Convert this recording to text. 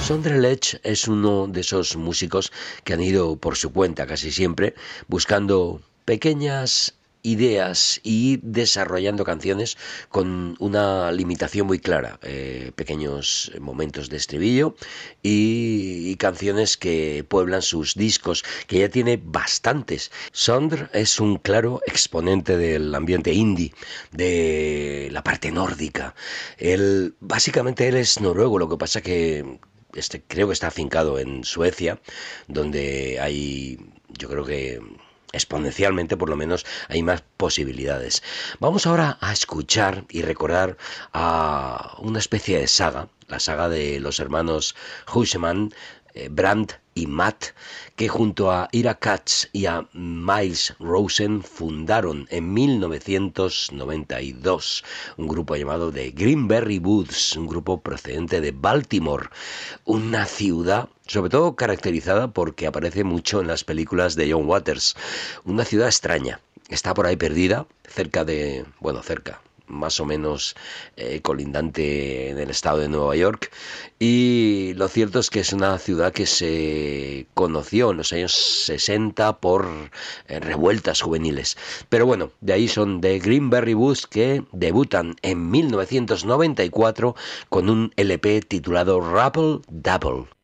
Sonderlech es uno de esos músicos que han ido por su cuenta casi siempre, buscando pequeñas ideas y desarrollando canciones con una limitación muy clara, pequeños momentos de estribillo y canciones que pueblan sus discos, que ya tiene bastantes. Sondr es un claro exponente del ambiente indie, de la parte nórdica. Básicamente él es noruego, lo que pasa que creo que está afincado en Suecia, donde hay, yo creo que exponencialmente por lo menos hay más posibilidades. Vamos ahora a escuchar y recordar a una especie de saga, la saga de los hermanos Huseman, Brandt y Matt, que junto a Ira Katz y a Miles Rosen fundaron en 1992 un grupo llamado The Greenberry Woods, un grupo procedente de Baltimore, una ciudad sobre todo caracterizada porque aparece mucho en las películas de John Waters, una ciudad extraña, está por ahí perdida, cerca, más o menos colindante en el estado de Nueva York, y lo cierto es que es una ciudad que se conoció en los años 60 por revueltas juveniles, pero bueno, de ahí son The Greenberry Woods, que debutan en 1994 con un LP titulado Rubble Double.